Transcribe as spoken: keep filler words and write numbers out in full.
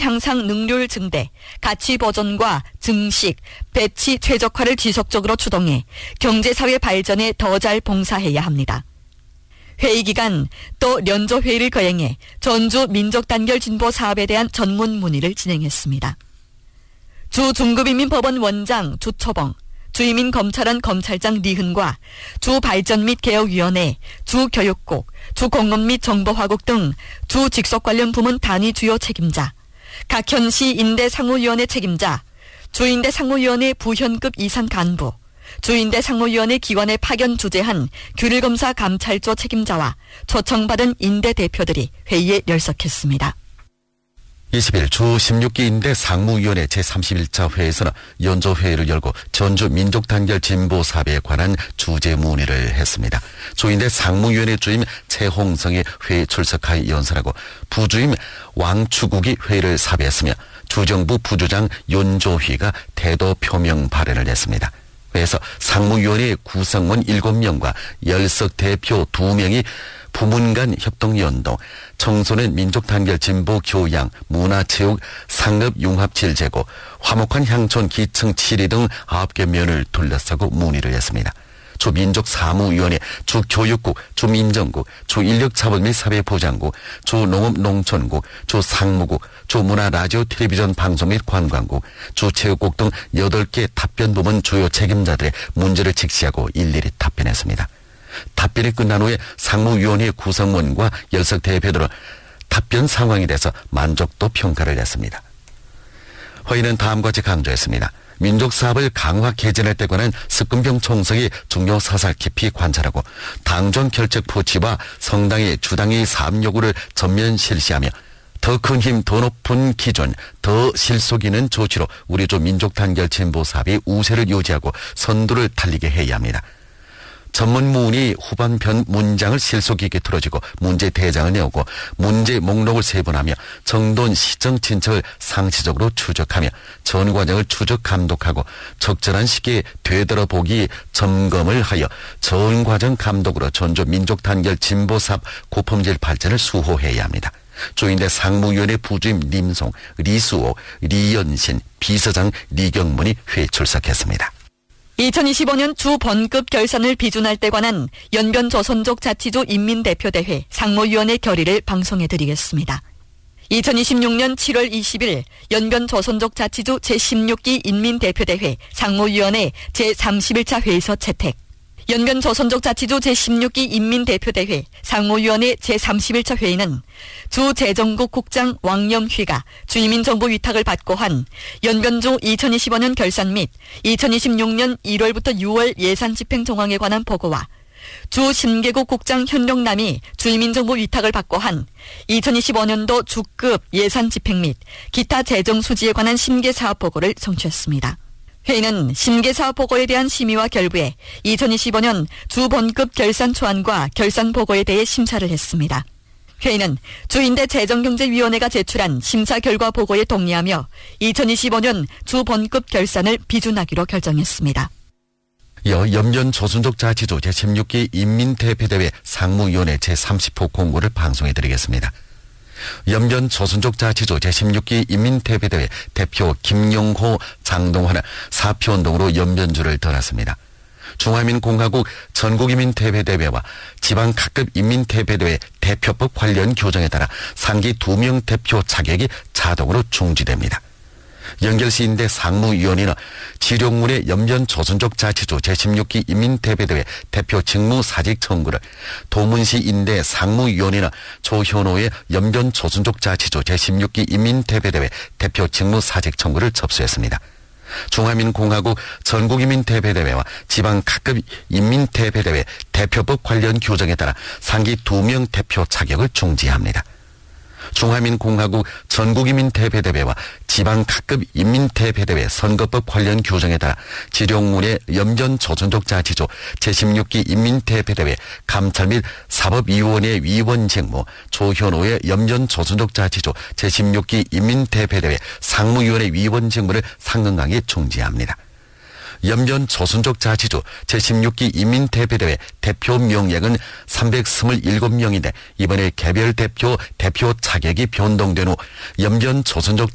향상 능률 증대, 가치 보존과 증식, 배치 최적화를 지속적으로 추동해 경제사회 발전에 더 잘 봉사해야 합니다. 회의 기간 또 연조회의를 거행해 전주 민족단결 진보 사업에 대한 전문 문의를 진행했습니다. 주 중급인민법원 원장 주초봉, 주이민 검찰원 검찰장 리흔과 주 발전 및 개혁위원회, 주 교육국, 주 공업 및 정보화국 등 주 직속 관련 부문 단위 주요 책임자, 각 현시 임대 상무위원회 책임자, 주임대 상무위원회 부현급 이상 간부, 주임대 상무위원회 기관에 파견 주재한 규율검사 감찰조 책임자와 초청받은 임대 대표들이 회의에 열석했습니다. 이십일 주 십육 기 임대 상무위원회 제삼십일 차 회에서는 연조회의를 열고 전주 민족단결 진보 사업에 관한 주제 문의를 했습니다. 주임대 상무위원회 주임 최홍성이 회에 출석하여 연설하고 부주임 왕추국이 회의를 사배했으며 주정부 부주장 연조휘가 태도 표명 발언을 했습니다. 회에서 상무위원회 구성원 일곱 명과 열석 대표 두 명이 부문 간 협동연동, 청소년 민족단결 진보 교양, 문화체육, 상업융합질제고, 화목한 향촌 기층 칠 위 등 아홉 개 면을 둘러싸고 문의를 했습니다. 주 민족사무위원회, 주 교육국, 주 민정국, 주 인력자본 및 사회보장국, 주 농업농촌국, 주 상무국, 주 문화라디오 텔레비전 방송 및 관광국, 주 체육국 등 여덟 개 답변부문 주요 책임자들의 문제를 직시하고 일일이 답변했습니다. 답변이 끝난 후에 상무위원회 구성원과 열석 대표들은 답변 상황에 대해서 만족도 평가를 했습니다. 회의는 다음과 같이 강조했습니다. 민족사업을 강화 개진할 때 관한 습근병 총석이 중요 사설 깊이 관찰하고 당정 결책 포치와 성당의 주당의 사업 요구를 전면 실시하며 더 큰 힘, 더 높은 기준, 더 실속 있는 조치로 우리 주 민족단결 진보 사업의 우세를 유지하고 선두를 달리게 해야 합니다. 전문문의 후반편 문장을 실속 있게 틀어지고 문제 대장을 내오고 문제 목록을 세분하며 정돈 시정 진척을 상시적으로 추적하며 전 과정을 추적 감독하고 적절한 시기에 되돌아보기 점검을 하여 전 과정 감독으로 전주 민족단결 진보사업 고품질 발전을 수호해야 합니다. 주임대 상무위원회 부주임 림송, 리수호, 리연신, 비서장 리경문이 회에 출석했습니다. 이천이십오 년 주 번급 결산을 비준할 때 관한 연변조선족 자치주 인민대표대회 상무위원회 결의를 방송해드리겠습니다. 이천이십육 년 칠월 이십일 연변조선족 자치주 제십육 기 인민대표대회 상무위원회 제삼십일 차 회의서 채택. 연변조선족 자치주 제십육 기 인민대표대회 상무위원회 제삼십일 차 회의는 주 재정국 국장 왕염휘가 주이민정부 위탁을 받고 한 연변주 이천이십오 년 결산 및 이천이십육 년 일월부터 유월 예산 집행 정황에 관한 보고와 주 심계국 국장 현룡남이 주이민정부 위탁을 받고 한 이천이십오 년도 주급 예산 집행 및 기타 재정 수지에 관한 심계사업 보고를 청취했습니다. 회의는 심계사업 보고에 대한 심의와 결부에 이천이십오 년 주번급 결산 초안과 결산 보고에 대해 심사를 했습니다. 회의는 주임대 재정경제위원회가 제출한 심사 결과 보고에 동의하며 이천이십오 년 주번급 결산을 비준하기로 결정했습니다. 이어 연변조선족 자치주 제십육 기 인민대표대회 상무위원회 제삼십 호 공고를 방송해드리겠습니다. 연변조선족 자치주 제십육 기 인민대표대회 대표 김용호, 장동환은 사표운동으로 연변주를 떠났습니다. 중화민공화국 전국인민대표대회와 지방 각급 인민대표대회 대표법 관련 교정에 따라 상기 두 명 대표 자격이 자동으로 중지됩니다. 연결시인대 상무위원회는 지룡문의 연변조선족 자치주 제십육 기 인민대표대회 대표 직무 사직 청구를, 도문시인대 상무위원회는 조현호의 연변조선족 자치주 제십육 기 인민대표대회 대표 직무 사직 청구를 접수했습니다. 중화민공화국 전국인민대표대회와 지방 각급 인민대표대회 대표법 관련 규정에 따라 상기 두 명 대표 자격을 중지합니다. 중화민공화국 전국인민대표대회와 지방 각급 인민대표대회 선거법 관련 규정에 따라 지룡문의 연변조선족 자치주 제십육 기 인민대표대회 감찰 및 사법위원회 위원 직무, 조현호의 연변조선족 자치주 제십육 기 인민대표대회 상무위원회 위원 직무를 상응하게 중지합니다. 연변조선족 자치주 제십육 기 인민대표대회 대표 명액은 삼백이십칠 명인데 이번에 개별 대표 대표 자격이 변동된 후 연변조선족